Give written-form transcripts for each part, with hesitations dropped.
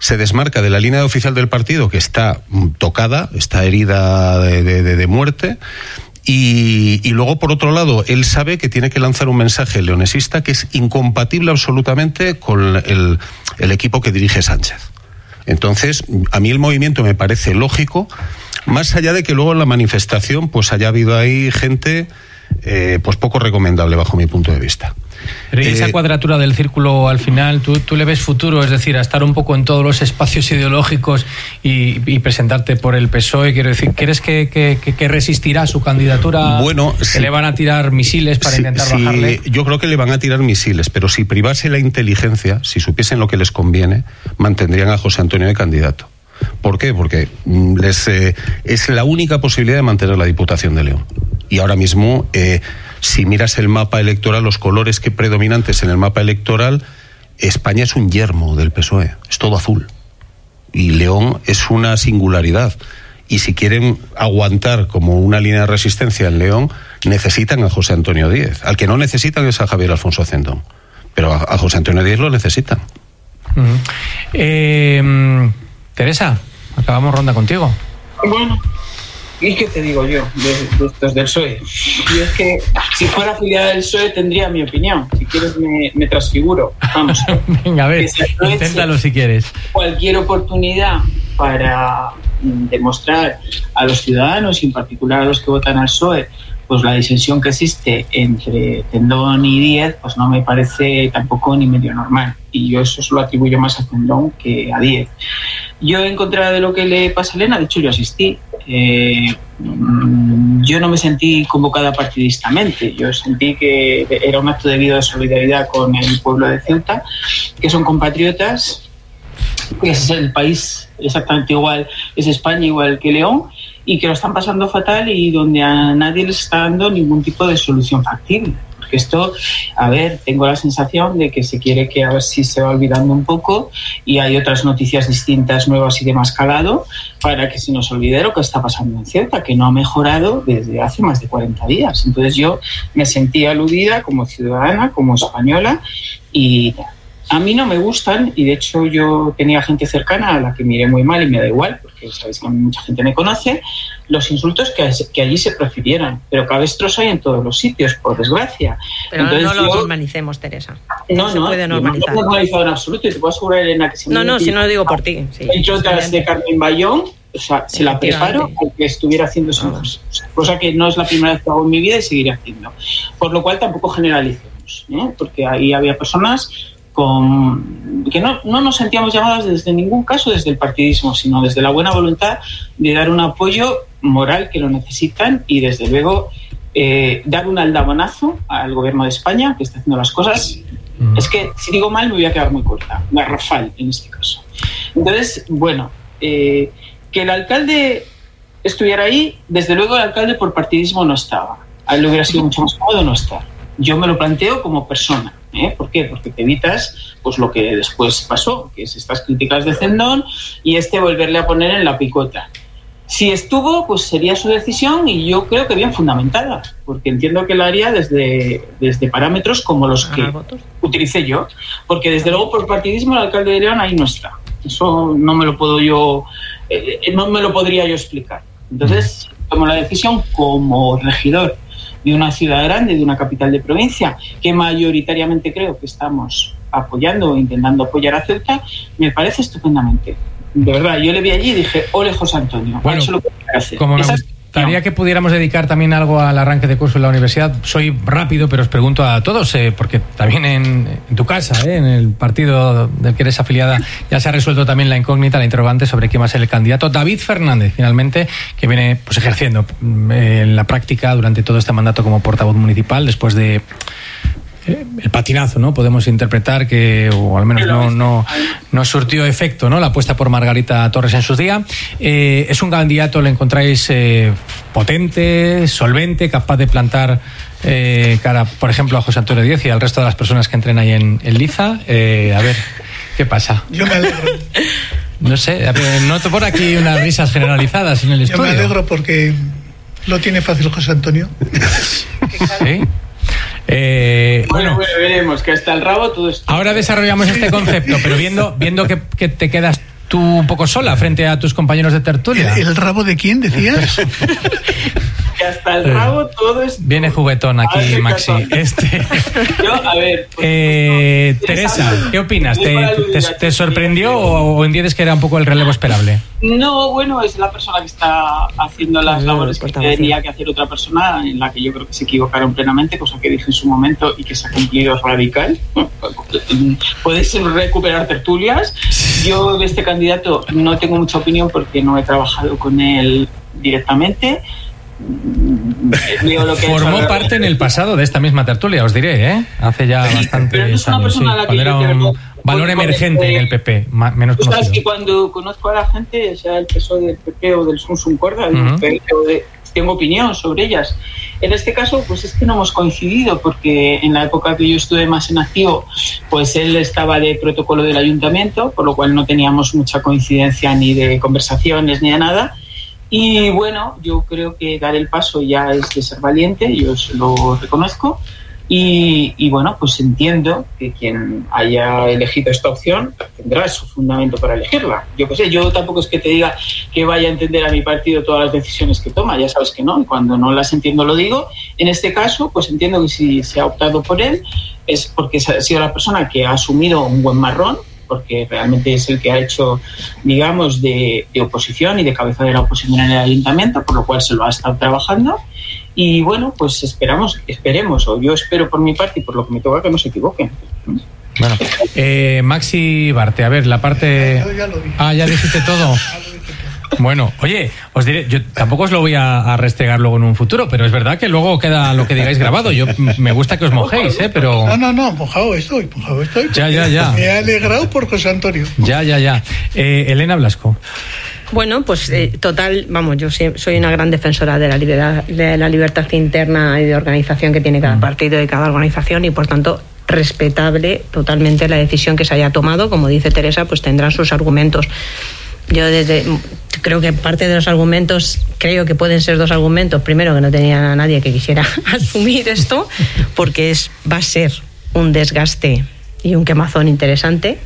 se desmarca de la línea oficial del partido, que está tocada, está herida de muerte. Y luego, por otro lado, él sabe que tiene que lanzar un mensaje leonesista que es incompatible absolutamente con el equipo que dirige Sánchez. Entonces, a mí el movimiento me parece lógico, más allá de que luego en la manifestación pues haya habido ahí gente pues poco recomendable bajo mi punto de vista. Pero esa cuadratura del círculo al final, ¿tú le ves futuro? Es decir, a estar un poco en todos los espacios ideológicos y presentarte por el PSOE, quiero decir, ¿crees que resistirá su candidatura? Bueno, ¿Que le van a tirar misiles para intentar bajarle? Yo creo que le van a tirar misiles, pero si privase la inteligencia, si supiesen lo que les conviene, mantendrían a José Antonio de candidato. ¿Por qué? Porque es la única posibilidad de mantener la Diputación de León. Y ahora mismo, si miras el mapa electoral, los colores que predominantes en el mapa electoral, España es un yermo del PSOE, es todo azul. Y León es una singularidad. Y si quieren aguantar como una línea de resistencia en León, necesitan a José Antonio Díez. Al que no necesitan es a Javier Alfonso Cendón. Pero a José Antonio Díez lo necesitan. Teresa, acabamos ronda contigo. Bueno, ¿y qué te digo yo de estos del PSOE? Y es que si fuera afiliada del PSOE tendría mi opinión. Si quieres me transfiguro. Vamos. Venga, a ver, inténtalo si quieres. Cualquier oportunidad para demostrar a los ciudadanos, y en particular a los que votan al PSOE, pues la disensión que existe entre Cendón y Díez, pues no me parece tampoco ni medio normal. Y yo eso se lo atribuyo más a Cendón que a Díez. Yo, en contra de lo que le pasa a Elena, de hecho yo asistí. Yo no me sentí convocada partidistamente. Yo sentí que era un acto de solidaridad con el pueblo de Ceuta, que son compatriotas, que es el país exactamente igual, es España igual que León, y que lo están pasando fatal y donde a nadie les está dando ningún tipo de solución factible. Porque esto, a ver, tengo la sensación de que se quiere que a ver si se va olvidando un poco y hay otras noticias distintas, nuevas y de más calado, para que se nos olvide lo que está pasando en Ceuta, que no ha mejorado desde hace más de 40 días. Entonces yo me sentí aludida como ciudadana, como española, y a mí no me gustan, y de hecho yo tenía gente cercana a la que miré muy mal y me da igual, porque sabéis que mucha gente me conoce, los insultos que allí se prefirieran, pero cabestros hay en todos los sitios, por desgracia. Pero entonces, no lo normalicemos, Teresa. No se puede normalizar. No normalizado en absoluto, y te puedo asegurar, Elena, que si si no lo digo por ti. Sí, he hecho otras de Carmen Bayón, o sea, se la preparo aunque estuviera haciendo eso, cosa que no es la primera vez que hago en mi vida y seguiré haciendo. Por lo cual tampoco generalicemos, porque ahí había personas que no nos sentíamos llamadas desde ningún caso desde el partidismo, sino desde la buena voluntad de dar un apoyo moral que lo necesitan y desde luego dar un aldabonazo al gobierno de España, que está haciendo las cosas. Es que si digo mal me voy a quedar muy corta, garrafal en este caso. Entonces, bueno, que el alcalde estuviera ahí, desde luego el alcalde por partidismo no estaba. A él le hubiera sido mucho más cómodo no estar. Yo me lo planteo como persona. ¿Por qué? Porque te evitas pues lo que después pasó, que es estas críticas de Cendón y volverle a poner en la picota. Si estuvo, pues sería su decisión y yo creo que bien fundamentada, porque entiendo que la haría desde parámetros como los que utilicé yo, porque desde luego por partidismo el alcalde de León ahí no está. Eso no me lo puedo yo, no me lo podría yo explicar. Entonces tomo la decisión como regidor de una ciudad grande, de una capital de provincia, que mayoritariamente creo que estamos apoyando o intentando apoyar a Ceuta, me parece estupendamente. De verdad, yo le vi allí y dije, ole José Antonio, bueno, eso es lo que hay que hacer. Como me gustaría que pudiéramos dedicar también algo al arranque de curso en la universidad, soy rápido, pero os pregunto a todos, porque también en tu casa, en el partido del que eres afiliada, ya se ha resuelto también la incógnita, la interrogante sobre quién va a ser el candidato. David Fernández, finalmente, que viene pues ejerciendo en la práctica durante todo este mandato como portavoz municipal, después de el patinazo, ¿no? Podemos interpretar que, o al menos no surtió efecto, ¿no? La apuesta por Margarita Torres en sus días. Es un candidato, ¿le encontráis potente, solvente, capaz de plantar cara, por ejemplo, a José Antonio Díez y al resto de las personas que entren ahí en Liza? A ver, ¿qué pasa? Yo me alegro. No sé, noto por aquí unas risas generalizadas en el estudio. Yo me alegro porque lo tiene fácil José Antonio. ¿Sí? Bueno, veremos, que hasta el rabo todo esto. Ahora desarrollamos este concepto, pero viendo que te quedas tú un poco sola frente a tus compañeros de tertulia. ¿El rabo de quién decías? Que hasta el rabo todo es... Viene juguetón aquí, Maxi. Yo, a ver... Teresa, ¿qué opinas? ¿Te sorprendió o entiendes que era un poco el relevo esperable? No, bueno, es la persona que está haciendo las labores que tenía que hacer otra persona, en la que yo creo que se equivocaron plenamente, cosa que dije en su momento y que se ha cumplido radical. Puedes recuperar tertulias. Yo de este candidato no tengo mucha opinión porque no he trabajado con él directamente. Formó parte en el pasado de esta misma tertulia, os diré, hace ya bastantes años, cuando era un valor emergente en el PP, menos conocido. Sabes que cuando conozco a la gente, sea el PSOE del PP o del Sun Corda, tengo opinión sobre ellas. En este caso, pues es que no hemos coincidido, porque en la época que yo estuve más en activo, pues él estaba de protocolo del ayuntamiento, por lo cual no teníamos mucha coincidencia ni de conversaciones ni de nada. Y bueno, yo creo que dar el paso ya es de ser valiente, yo se lo reconozco. Y bueno, pues entiendo que quien haya elegido esta opción tendrá su fundamento para elegirla. Yo qué sé, yo tampoco es que te diga que vaya a entender a mi partido todas las decisiones que toma, ya sabes que no, y cuando no las entiendo lo digo. En este caso, pues entiendo que si se ha optado por él es porque ha sido la persona que ha asumido un buen marrón, porque realmente es el que ha hecho, digamos, de oposición y de cabeza de la oposición en el ayuntamiento, por lo cual se lo ha estado trabajando. Y bueno, pues esperemos, o yo espero por mi parte y por lo que me toca que no se equivoquen. Bueno, Maxi Barte, a ver, la parte... Ya lo dije. Ya dijiste todo. Bueno, oye, os diré, yo tampoco os lo voy a restregar luego en un futuro, pero es verdad que luego queda lo que digáis grabado. Yo me gusta que os mojéis, pero... No, mojado estoy. Ya. Me he alegrado por José Antonio. Ya. Elena Blasco. Bueno, pues total, vamos, yo soy una gran defensora de la libertad interna y de organización que tiene cada partido y cada organización, y por tanto respetable totalmente la decisión que se haya tomado. Como dice Teresa, pues tendrán sus argumentos. Yo creo que parte de los argumentos, creo que pueden ser dos argumentos. Primero, que no tenía a nadie que quisiera asumir esto, porque va a ser un desgaste y un quemazón interesante.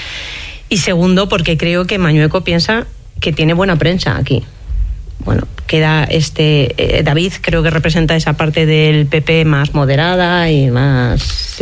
Y segundo, porque creo que Mañueco piensa que tiene buena prensa aquí. Bueno, queda David, creo que representa esa parte del PP más moderada y más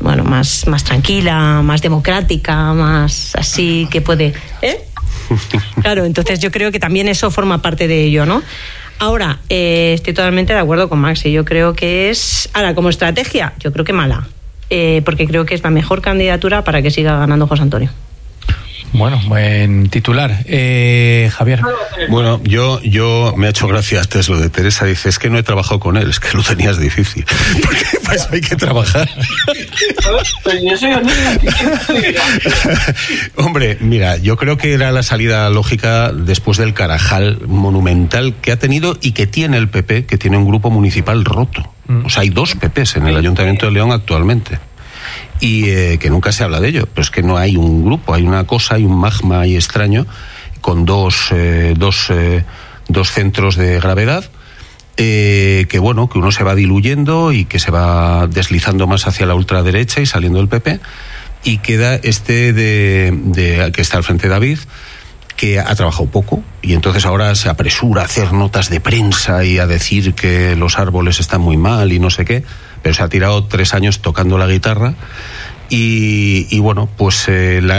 tranquila, más democrática, más así, que puede... Claro, entonces yo creo que también eso forma parte de ello, ¿no? Ahora, estoy totalmente de acuerdo con Maxi. Yo creo que ahora, como estrategia, yo creo que mala, porque creo que es la mejor candidatura para que siga ganando José Antonio. Bueno, buen titular. Javier. Bueno, yo me ha hecho gracia antes lo de Teresa. Dice, es que no he trabajado con él, es que lo tenías difícil. Porque pues hay que trabajar. Hombre, mira, yo creo que era la salida lógica después del carajal monumental que ha tenido y que tiene el PP, que tiene un grupo municipal roto. O sea, hay 2 PPs en el Ayuntamiento de León actualmente. Y que nunca se habla de ello, pero es que no hay un grupo, hay una cosa, hay un magma ahí extraño con dos centros de gravedad que bueno, que uno se va diluyendo y que se va deslizando más hacia la ultraderecha y saliendo del PP, y queda que está al frente David, que ha trabajado poco y entonces ahora se apresura a hacer notas de prensa y a decir que los árboles están muy mal y no sé qué, pero se ha tirado 3 años tocando la guitarra y bueno, pues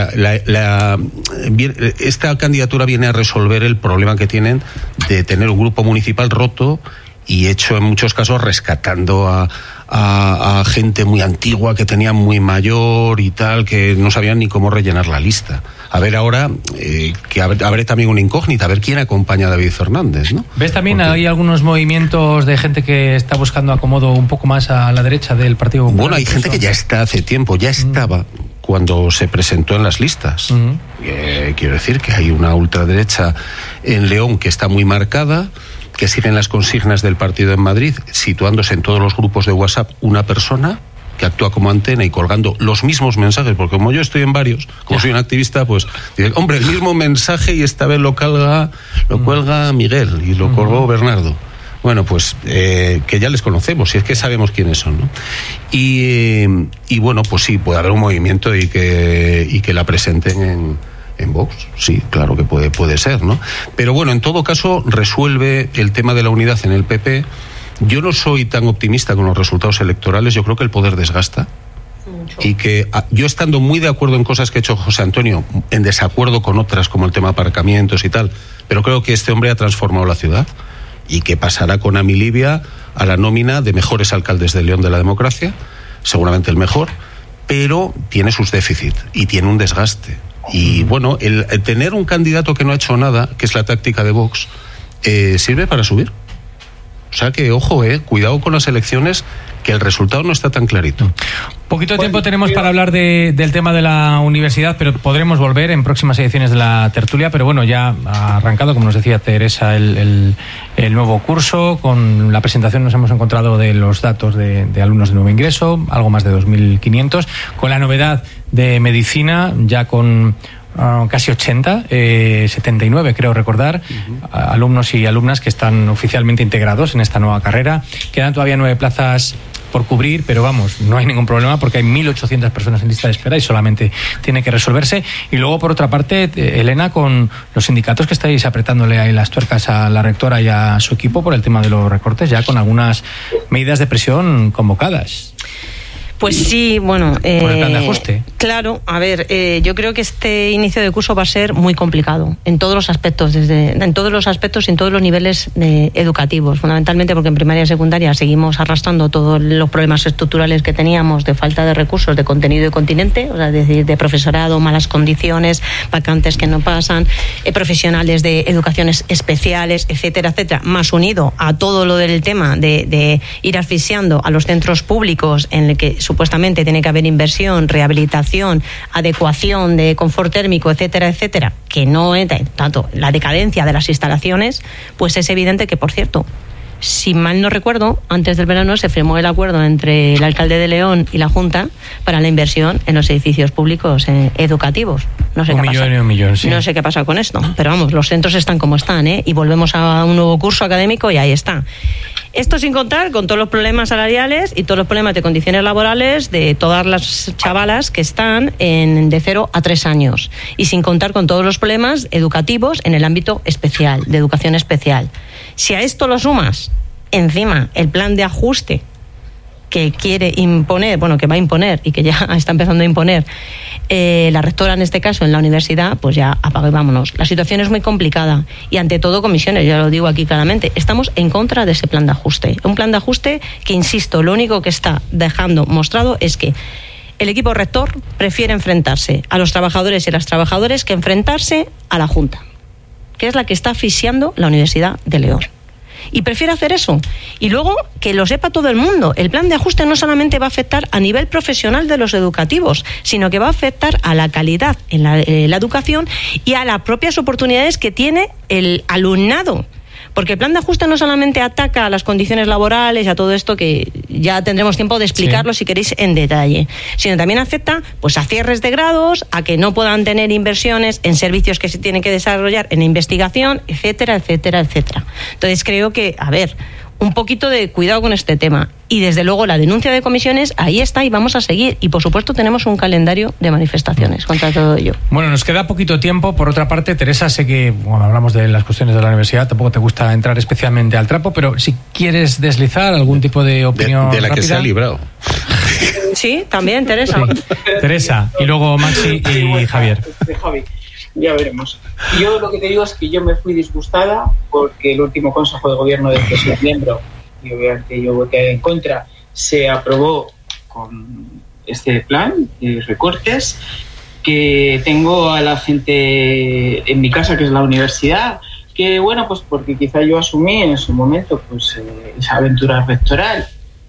esta candidatura viene a resolver el problema que tienen de tener un grupo municipal roto y hecho en muchos casos rescatando a gente muy antigua que tenía muy mayor y tal, que no sabían ni cómo rellenar la lista. A ver ahora, que habrá también una incógnita, a ver quién acompaña a David Fernández, ¿no? ¿Ves también Porque hay algunos movimientos de gente que está buscando acomodo un poco más a la derecha del Partido Popular? Bueno, hay gente que ya está hace tiempo, ya estaba cuando se presentó en las listas. Quiero decir que hay una ultraderecha en León que está muy marcada, que siguen las consignas del partido en Madrid, situándose en todos los grupos de WhatsApp una persona que actúa como antena y colgando los mismos mensajes, porque como yo estoy en varios, como soy un activista, pues dice, hombre, el mismo mensaje y esta vez lo cuelga Miguel y lo colgó Bernardo. Bueno, pues que ya les conocemos, y es que sabemos quiénes son, ¿no? Y bueno, pues sí, puede haber un movimiento y que la presenten En Vox, sí, claro que puede ser, ¿no? Pero bueno, en todo caso, resuelve el tema de la unidad en el PP. Yo no soy tan optimista con los resultados electorales, yo creo que el poder desgasta. Y que yo, estando muy de acuerdo en cosas que ha hecho José Antonio, en desacuerdo con otras como el tema de aparcamientos y tal, pero creo que este hombre ha transformado la ciudad y que pasará con Amilibia a la nómina de mejores alcaldes de León de la democracia, seguramente el mejor, pero tiene sus déficits y tiene un desgaste. Y bueno, el tener un candidato que no ha hecho nada, que es la táctica de Vox, sirve para subir. O sea que, ojo, cuidado con las elecciones, que el resultado no está tan clarito. Poquito tiempo tenemos para hablar del tema de la universidad, pero podremos volver en próximas ediciones de la tertulia. Pero bueno, ya ha arrancado, como nos decía Teresa, el nuevo curso. Con la presentación nos hemos encontrado de los datos de alumnos de nuevo ingreso, algo más de 2.500, con la novedad de medicina, ya con casi 80, 79 creo recordar, alumnos y alumnas que están oficialmente integrados en esta nueva carrera. Quedan todavía 9 plazas por cubrir, pero vamos, no hay ningún problema porque hay 1.800 personas en lista de espera y solamente tiene que resolverse. Y luego, por otra parte, Elena, con los sindicatos que estáis apretándole ahí las tuercas a la rectora y a su equipo por el tema de los recortes, ya con algunas medidas de presión convocadas. Pues sí, bueno, por el plan de ajuste. Claro, a ver, yo creo que este inicio de curso va a ser muy complicado en todos los aspectos, en todos los niveles educativos, fundamentalmente porque en primaria y secundaria seguimos arrastrando todos los problemas estructurales que teníamos de falta de recursos, de contenido y continente, o sea, es decir, de profesorado, malas condiciones, vacantes que no pasan, profesionales de educaciones especiales, etcétera, etcétera, más unido a todo lo del tema de ir asfixiando a los centros públicos en el que supuestamente tiene que haber inversión, rehabilitación, adecuación de confort térmico, etcétera, etcétera, que no es tanto la decadencia de las instalaciones, pues es evidente que, por cierto, si mal no recuerdo, antes del verano se firmó el acuerdo entre el alcalde de León y la Junta para la inversión en los edificios públicos educativos. No sé qué pasa. Un millón, sí. No sé qué pasa con esto, pero vamos, los centros están como están, y volvemos a un nuevo curso académico y ahí está. Esto sin contar con todos los problemas salariales y todos los problemas de condiciones laborales de todas las chavalas que están de 0 a 3 años. Y sin contar con todos los problemas educativos en el ámbito especial, de educación especial. Si a esto lo sumas, encima, el plan de ajuste que quiere imponer, bueno, que va a imponer y que ya está empezando a imponer la rectora en este caso en la universidad, pues ya apaga y vámonos. La situación es muy complicada y ante todo comisiones, ya lo digo aquí claramente, estamos en contra de ese plan de ajuste. Un plan de ajuste que, insisto, lo único que está dejando mostrado es que el equipo rector prefiere enfrentarse a los trabajadores y las trabajadoras que enfrentarse a la Junta, que es la que está asfixiando la Universidad de León. Y prefiere hacer eso. Y luego, que lo sepa todo el mundo, el plan de ajuste no solamente va a afectar a nivel profesional de los educativos, sino que va a afectar a la calidad en la educación y a las propias oportunidades que tiene el alumnado. Porque el plan de ajuste no solamente ataca a las condiciones laborales y a todo esto, que ya tendremos tiempo de explicarlo, sí, si queréis en detalle, sino también afecta pues a cierres de grados, a que no puedan tener inversiones en servicios que se tienen que desarrollar en investigación, etcétera, etcétera, etcétera. Entonces creo que, a ver, un poquito de cuidado con este tema. Y desde luego la denuncia de comisiones, ahí está y vamos a seguir. Y por supuesto tenemos un calendario de manifestaciones contra todo ello. Bueno, nos queda poquito tiempo. Por otra parte, Teresa, sé que hablamos de las cuestiones de la universidad, tampoco te gusta entrar especialmente al trapo, pero si quieres deslizar algún tipo de opinión de la rápida. Que se ha librado. Sí, también, Teresa. Sí. Teresa, y luego Maxi y Javier. Javi. Ya veremos. Yo lo que te digo es que yo me fui disgustada porque el último Consejo de Gobierno del que soy miembro, y obviamente yo voté en contra, se aprobó con este plan de recortes, que tengo a la gente en mi casa, que es la universidad, que bueno, pues porque quizá yo asumí en su momento pues esa aventura rectoral,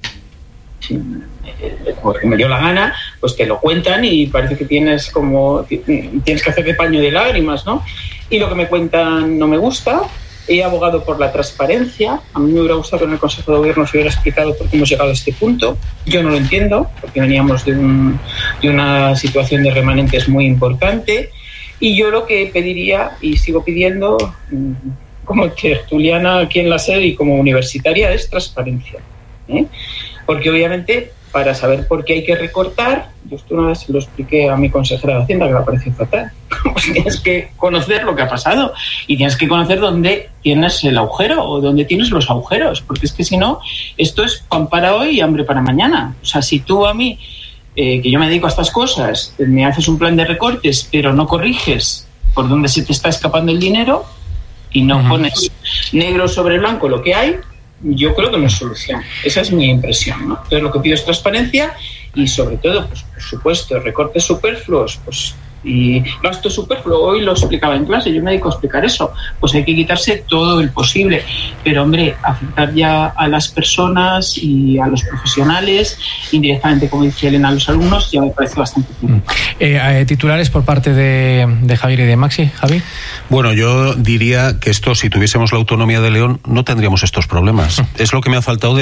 porque me dio la gana, pues te lo cuentan y parece que tienes que hacer de paño de lágrimas, ¿no? Y lo que me cuentan no me gusta. He abogado por la transparencia. A mí me hubiera gustado que en el Consejo de Gobierno se hubiera explicado por qué hemos llegado a este punto. Yo no lo entiendo, porque veníamos de una situación de remanentes muy importante. Y yo lo que pediría, y sigo pidiendo, como tertuliana aquí en la sede y como universitaria, es transparencia, ¿eh? Porque obviamente para saber por qué hay que recortar. Yo esto una vez se lo expliqué a mi consejera de Hacienda, que me pareció fatal. Pues tienes que conocer lo que ha pasado y tienes que conocer dónde tienes el agujero o dónde tienes los agujeros, porque es que si no, esto es pan para hoy y hambre para mañana. O sea, si tú a mí, que yo me dedico a estas cosas, me haces un plan de recortes, pero no corriges por dónde se te está escapando el dinero y no pones negro sobre blanco lo que hay, yo creo que no es solución. Esa es mi impresión, ¿no? Entonces lo que pido es transparencia y sobre todo, pues por supuesto, recortes superfluos, pues y gasto superfluo. Hoy lo explicaba en clase, yo me dedico a explicar eso. Pues hay que quitarse todo el posible, pero hombre, afectar ya a las personas y a los profesionales, indirectamente, como dice Elena, a los alumnos, ya me parece bastante titulares por parte de Javier y de Maxi. Javi. Bueno, yo diría que esto, si tuviésemos la autonomía de León, no tendríamos estos problemas. Es lo que me ha faltado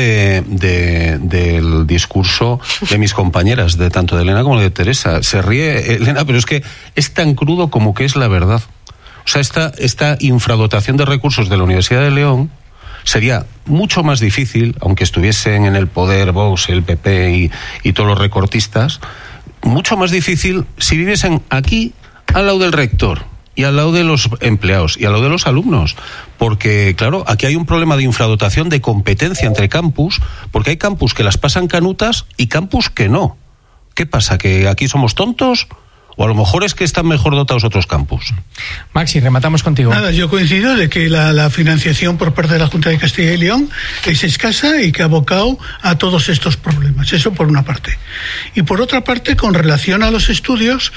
del discurso de mis compañeras, de tanto de Elena como de Teresa. Se ríe Elena, pero es que es tan crudo como que es la verdad. O sea, esta infradotación de recursos de la Universidad de León sería mucho más difícil, aunque estuviesen en el poder Vox, el PP y todos los recortistas, mucho más difícil si viviesen aquí al lado del rector y al lado de los empleados y al lado de los alumnos, porque claro, aquí hay un problema de infradotación, de competencia entre campus, porque hay campus que las pasan canutas y campus que no. ¿Qué pasa? ¿Que aquí somos tontos? O a lo mejor es que están mejor dotados otros campus. Maxi, rematamos contigo. Nada, yo coincido de que la financiación por parte de la Junta de Castilla y León es escasa y que ha abocado a todos estos problemas. Eso por una parte. Y por otra parte, con relación a los estudios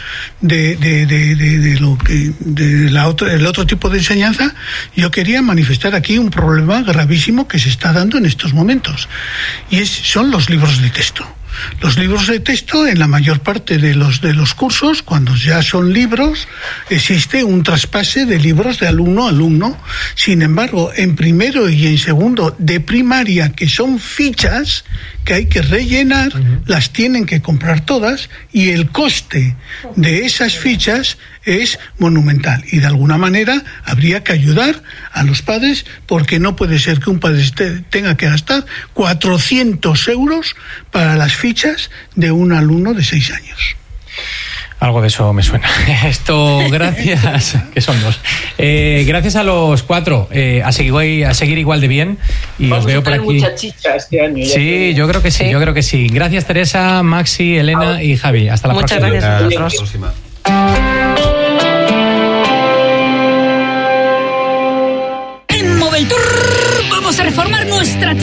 el otro tipo de enseñanza, yo quería manifestar aquí un problema gravísimo que se está dando en estos momentos. Y son los libros de texto. Los libros de texto, en la mayor parte de los cursos, cuando ya son libros, existe un traspase de libros de alumno a alumno. Sin embargo, en primero y en segundo de primaria, que son fichas que hay que rellenar, las tienen que comprar todas, y el coste de esas fichas es monumental. Y de alguna manera habría que ayudar a los padres, porque no puede ser que un padre tenga que gastar 400 euros para las fichas de un alumno de 6 años. Algo de eso me suena. Esto, gracias, que son dos. Gracias a los cuatro, a seguir igual de bien. Y vamos os veo a por tener aquí. mucha chicha este año. Sí, yo creo que sí, yo creo que sí. Gracias, Teresa, Maxi, Elena y Javi. Hasta la próxima. Muchas gracias a vosotros.